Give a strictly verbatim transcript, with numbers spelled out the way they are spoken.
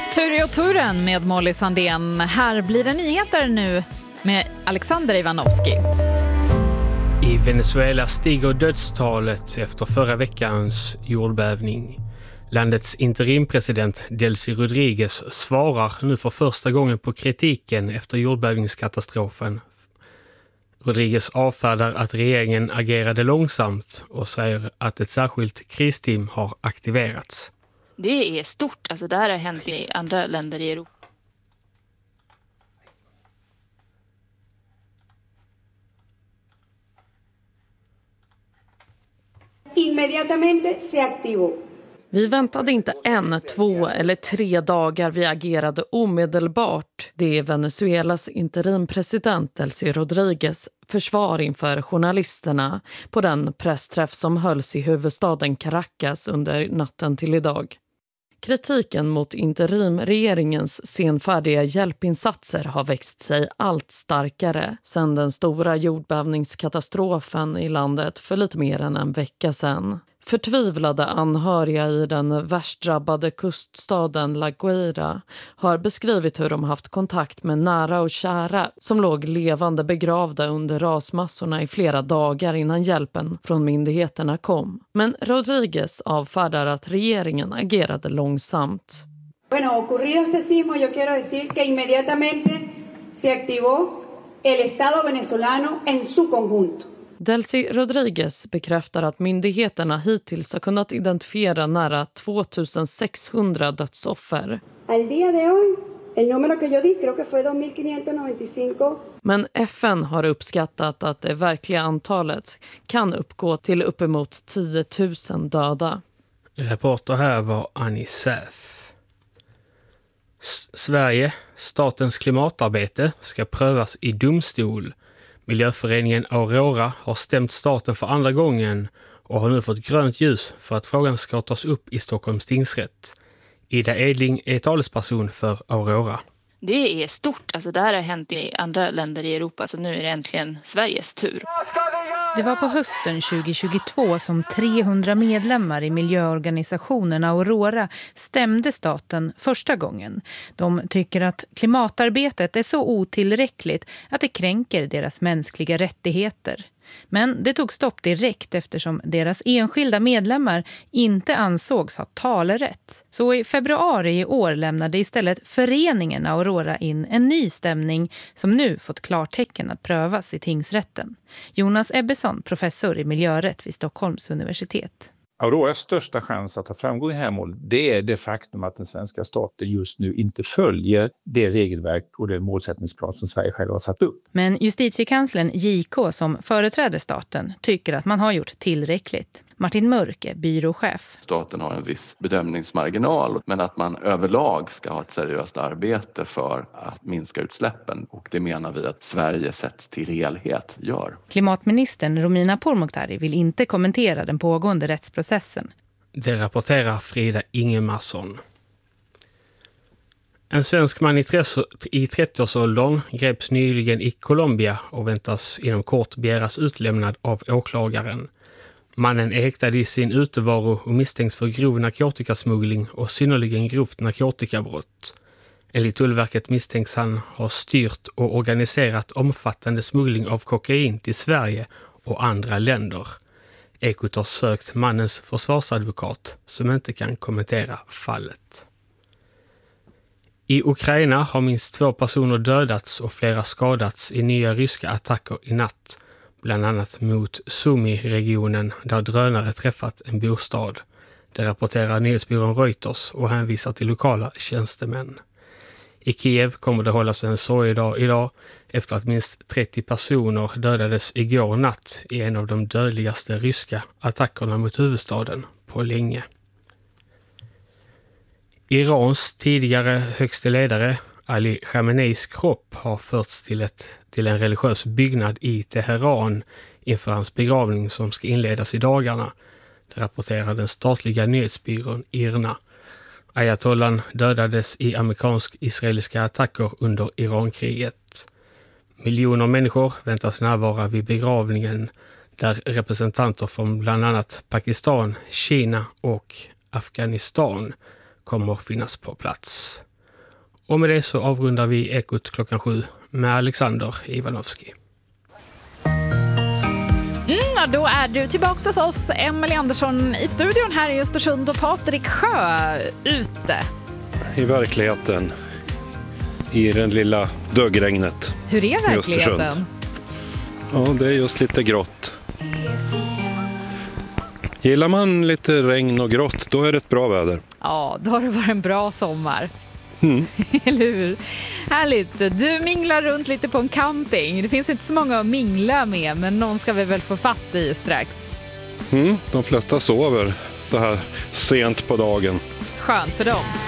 Tur i turen med Molly Sandén. Här blir det nyheter nu med Alexander Ivanovski. I Venezuela stiger dödstalet efter förra veckans jordbävning. Landets interimpresident Delcy Rodríguez svarar nu för första gången på kritiken efter jordbävningskatastrofen. Rodríguez avfärdar att regeringen agerade långsamt och säger att ett särskilt kristeam har aktiverats. Det är stort. Alltså det här har hänt i andra länder i Europa. Inmediatamente se activó. Vi väntade inte en, två eller tre dagar, vi agerade omedelbart. Det är Venezuelas interimpresident Delcy Rodríguez försvar inför journalisterna på den pressträff som hölls i huvudstaden Caracas under natten till idag. Kritiken mot interimregeringens senfärdiga hjälpinsatser har växt sig allt starkare sedan den stora jordbävningskatastrofen i landet för lite mer än en vecka sedan. Förtvivlade anhöriga i den värst drabbade kuststaden La Guaira har beskrivit hur de haft kontakt med nära och kära som låg levande begravda under rasmassorna i flera dagar innan hjälpen från myndigheterna kom. Men Rodríguez avfärdar att regeringen agerade långsamt. Bueno, ocurrido este sismo, yo quiero decir que inmediatamente se activó el Estado venezolano en su conjunto. Delcy Rodríguez bekräftar att myndigheterna hittills har kunnat identifiera nära tvåtusensexhundra dödsoffer. Al día de hoy, el número que yo di creo que fue dos mil quinientos noventa y cinco. Men F N har uppskattat att det verkliga antalet kan uppgå till uppemot tio tusen döda. Reporter här var Annie Säf. S- Sverige, statens klimatarbete, ska prövas i domstol. Miljöföreningen Aurora har stämt staten för andra gången och har nu fått grönt ljus för att frågan ska tas upp i Stockholms tingsrätt. Ida Edling är talesperson för Aurora. Det är stort. Alltså det här har hänt i andra länder i Europa, så nu är det äntligen Sveriges tur. Det var på hösten tjugohundratjugotvå som trehundra medlemmar i miljöorganisationen Aurora stämde staten första gången. De tycker att klimatarbetet är så otillräckligt att det kränker deras mänskliga rättigheter. Men det tog stopp direkt eftersom deras enskilda medlemmar inte ansågs ha talerätt. Så i februari i år lämnade istället föreningen Aurora in en ny stämning som nu fått klartecken att prövas i tingsrätten. Jonas Ebbesson, professor i miljörätt vid Stockholms universitet. Auroras största chans att ha framgång i det här målet, det är det faktum att den svenska staten just nu inte följer det regelverk och det målsättningsplan som Sverige själv har satt upp. Men justitiekanslern J K som företräder staten tycker att man har gjort tillräckligt. Martin Mörk är byråchef. Staten har en viss bedömningsmarginal, men att man överlag ska ha ett seriöst arbete för att minska utsläppen. Och det menar vi att Sverige sett till helhet gör. Klimatministern Romina Pourmokhtari vill inte kommentera den pågående rättsprocessen. Det rapporterar Frida Ingemarsson. En svensk man i trettioårsåldern greps nyligen i Colombia och väntas inom kort begäras utlämnad av åklagaren. Mannen är häktad i sin utevaro och misstänks för grov narkotikasmuggling och synnerligen grovt narkotikabrott. Enligt Tullverket misstänks han ha styrt och organiserat omfattande smuggling av kokain till Sverige och andra länder. Ekot har sökt mannens försvarsadvokat som inte kan kommentera fallet. I Ukraina har minst två personer dödats och flera skadats i nya ryska attacker i natt. Bland annat mot Sumy-regionen där drönare träffat en bostad. Det rapporterar nyhetsbyrån Reuters och hänvisar till lokala tjänstemän. I Kiev kommer det hållas en sorgedag idag efter att minst trettio personer dödades igår natt i en av de dödligaste ryska attackerna mot huvudstaden på länge. Irans tidigare högste ledare Ali Khameneis kropp har förts till, ett, till en religiös byggnad i Teheran inför hans begravning som ska inledas i dagarna. Det rapporterar den statliga nyhetsbyrån IRNA. Ayatollan dödades i amerikansk-israeliska attacker under Irankriget. Miljoner människor väntas närvara vid begravningen där representanter från bland annat Pakistan, Kina och Afghanistan kommer att finnas på plats. Och med det så avrundar vi Ekot klockan sju med Alexander Ivanovski. Mm, då är du tillbaka hos oss, Emelie Andersson i studion här i Östersund och Patrik Sjö ute. I verkligheten, i den lilla dögregnet. Hur är verkligheten? Ja, det är just lite grått. Gillar man lite regn och grått, då är det ett bra väder. Ja, då har det varit en bra sommar. Mm. Eller hur? Härligt. Du minglar runt lite på en camping. Det finns inte så många att mingla med, men någon ska vi väl få fatt i strax. Mm, de flesta sover så här sent på dagen. Skönt för dem.